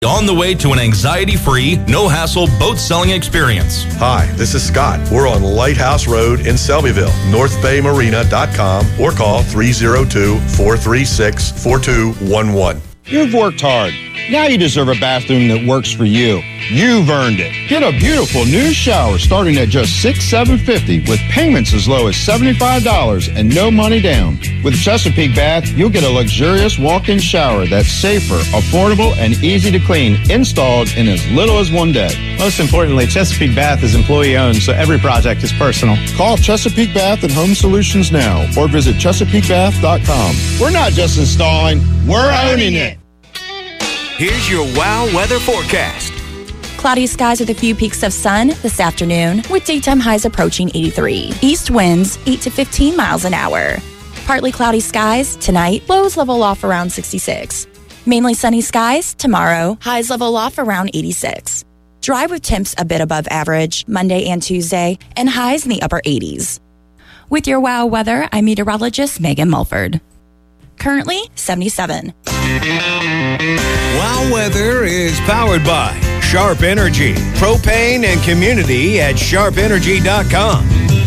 On the way to an anxiety-free, no-hassle boat selling experience. Hi, this is Scott. We're on Lighthouse Road in Selbyville, northbaymarina.com, or call 302-436-4211. You've worked hard. Now you deserve a bathroom that works for you. You've earned it. Get a beautiful new shower starting at just $6,750 with payments as low as $75 and no money down. With Chesapeake Bath, you'll get a luxurious walk-in shower that's safer, affordable, and easy to clean, installed in as little as one day. Most importantly, Chesapeake Bath is employee-owned, so every project is personal. Call Chesapeake Bath and Home Solutions now or visit ChesapeakeBath.com. We're not just installing, we're owning it. Here's your WOW weather forecast. Cloudy skies with a few peaks of sun this afternoon, with daytime highs approaching 83. East winds 8 to 15 miles an hour. Partly cloudy skies tonight, lows level off around 66. Mainly sunny skies tomorrow, highs level off around 86. Dry with temps a bit above average Monday and Tuesday, and highs in the upper 80s. With your WOW weather, I'm meteorologist Megan Mulford. Currently 77. WOW weather is powered by Sharp Energy, propane and community at sharpenergy.com.